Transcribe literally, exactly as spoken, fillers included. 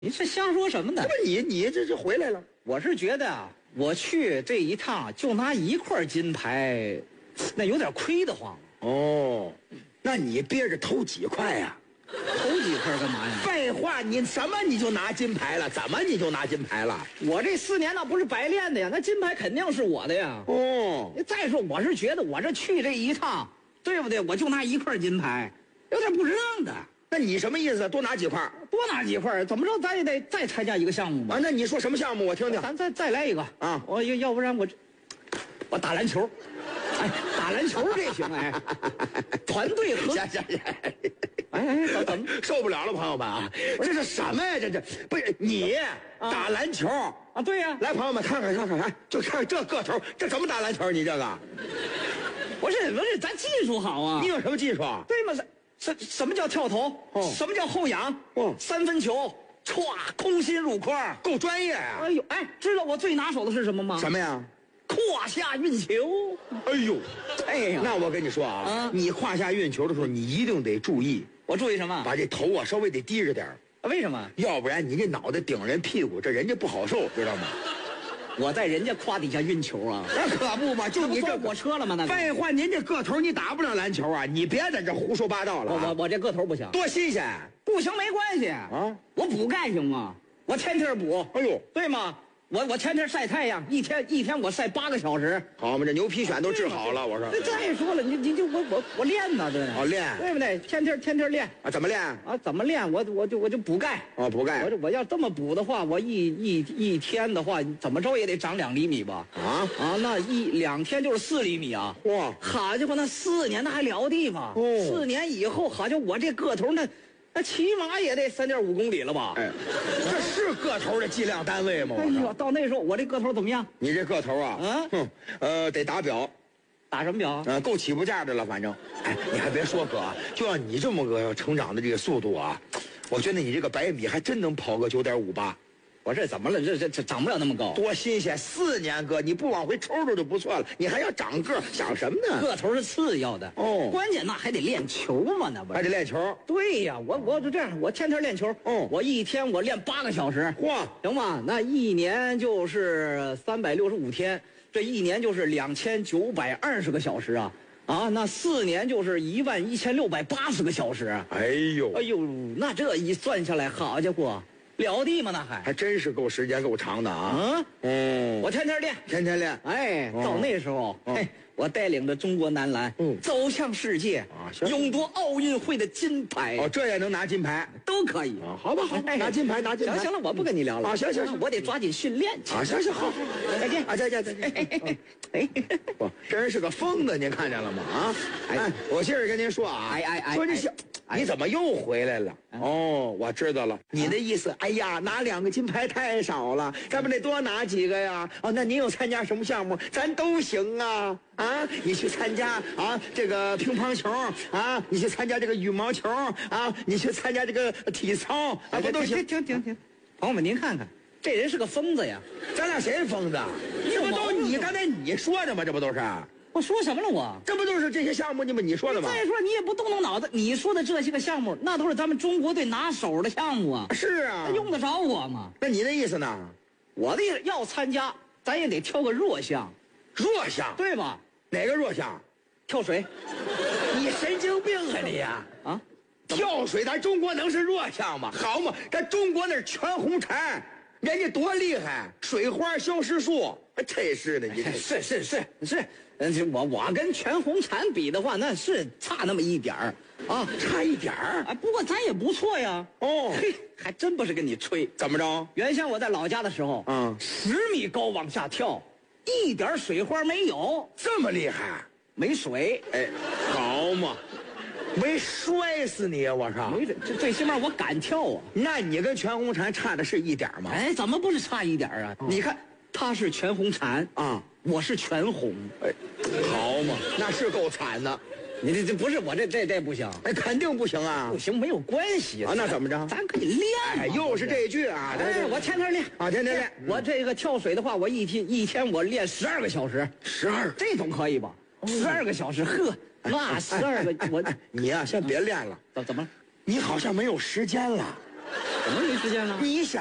你这瞎说什么呢？ 不是你你这就回来了。 我是觉得啊，我去这一趟就拿一块金牌，那有点亏得慌。 哦，那你憋着偷几块呀、 啊？偷几块干嘛呀？ 废话，你什么你就拿金牌了？怎么你就拿金牌了？ 我这四年那不是白练的呀，那金牌肯定是我的呀。 哦， 再说我是觉得我这去这一趟，对不对？我就拿一块金牌，有点不值当的。 那你什么意思？多拿几块？ 多拿几块？怎么着咱也得再参加一个项目吧？ 啊，那你说什么项目？我听听。 咱再再来一个啊！ 我要要不然我我打篮球，哎，打篮球这行哎，团队合。 行行行。 哎哎，怎怎么受不了了，朋友们啊！这是什么呀？这这不是你打篮球啊？对呀、啊， 来，朋友们看看看看，哎，就看这个头，这怎么打篮球？你这个， 不是不是，咱技术好啊！ 你有什么技术？ 对吗？什什么叫跳投？哦，什么叫后仰？ 哦， 三分球，歘，空心入筐， 够专业呀！ 哎呦，哎，知道我最拿手的是什么吗？ 什么呀？ 胯下运球。 哎呦， 哎呀， 那我跟你说啊，啊你胯下运球的时候，你一定得注意。 我注意什么？ 把这头啊稍微得低着点啊，为什么？ 要不然你这脑袋顶人屁股，这人家不好受，知道吗？ 我在人家胯底下运球啊， 那可不嘛，就你这火车了吗？那废话，您这个头你打不了篮球啊！你别在这胡说八道了、啊。 我我我这个头不行， 多新鲜！ 不行没关系啊，我补钙行吗？我天天补。 哎呦， 对吗？我我天天晒太阳，一天一天我晒八个小时。 好嘛，这牛皮癣都治好了。我说， 再说了，你你就我我我练呢，对。 哦，练， 对不对？天天天天练啊？怎么练啊？怎么练？我我就我就补钙。 哦，补钙。 我我要这么补的话，我一一一天的话，怎么着也得长两厘米吧？ 啊啊，那一两天就是四厘米啊！ 哇， 好家伙，那四年那还了地吗？ 哦， 四年以后，好家伙，我这个头那。那起码也得三点五公里了吧？ 哎，这是个头的计量单位吗？ 哎呦，到那时候我这个头怎么样？ 你这个头啊， 嗯， 哼，呃，得打表， 打什么表？ 呃，够起步价的了，反正。哎，你还别说哥，就按你这么个成长的这个速度啊，我觉得你这个百米还真能跑个九点五八。 我这怎么了？这这这长不了那么高， 多新鲜！四年哥，你不往回抽抽就不错了，你还要长个，想什么呢？ 个头是次要的哦， 关键那还得练球嘛，那不还得练球。 对呀，我我就这样，我天天练球。 哦， 我一天我练八个小时， 嚯， 行吧？那一年就是三百六十五天，这一年就是两千九百二十个小时啊啊！那四年就是一万一千六百八十个小时。 哎呦， 哎呦，那这一算下来，好家伙！了地吗？那还还真是够时间够长的啊！ 嗯嗯， 我天天练， 天天练。 哎，到那时候，嘿，我带领着中国男篮， 嗯， 走向世界啊， 勇夺奥运会的金牌。 哦，这也能拿金牌， 都可以啊。好吧，好，拿金牌，拿金牌。 行行了，我不跟你聊了。 啊，行行行， 我得抓紧训练去。 啊，行行好， 再见啊，再见再见。哎，不，这人是个疯子，您看见了吗？啊，哎，我接着跟您说啊， 哎哎哎， 说这小。你怎么又回来了？哦，我知道了，你的意思，哎呀，拿两个金牌太少了，咱们得多拿几个呀。哦，那您有参加什么项目？咱都行啊。啊，你去参加啊这个乒乓球啊，你去参加这个羽毛球啊，你去参加这个体操啊，不都行？ 停停停，朋友们，您看看，这人是个疯子呀！ 咱俩谁疯子？这不都你刚才你说的吗？这不都是？ 我说什么了我？ 这不都是这些项目你们你说的吗？ 再说你也不动动脑子，你说的这些个项目，那都是咱们中国队拿手的项目啊。 是啊， 那用得着我吗？ 那你的意思呢？ 我的意思要参加，咱也得挑个弱项。 弱项？ 对吧？ 哪个弱项？ 跳水。 你神经病啊你呀！ 啊， 跳水咱中国能是弱项吗？好嘛，咱中国那是全红婵，人家多厉害，水花消失术。真是的，你是是是是，嗯，我我跟全红婵比的话，那是差那么一点儿啊， 差一点儿啊。不过咱也不错呀。 哦， 嘿，还真不是跟你吹。 怎么着？ 原先我在老家的时候， 嗯， 十米高往下跳，一点水花没有， 这么厉害？ 没水。 哎，好嘛，没摔死你啊！我说， 没这这最起码我敢跳啊。 那你跟全红婵差的是一点吗？ 哎，怎么不是差一点啊？哦、你看。他是全红婵啊， 我是全红， 哎，好嘛，那是够惨的。 你这这不是我这这这不行， 哎，肯定不行啊， 不行没有关系啊。那怎么着？ 咱可以练。 哎，又是这句啊！ 哎，我天天练啊，天天练。 我这个跳水的话，我一天一天我练十二个小时， 十二， 这总可以吧？十二个小时，呵，那十二个我你呀，先别练了。 怎怎么了？ 你好像没有时间了。 怎么没时间了？ 你想。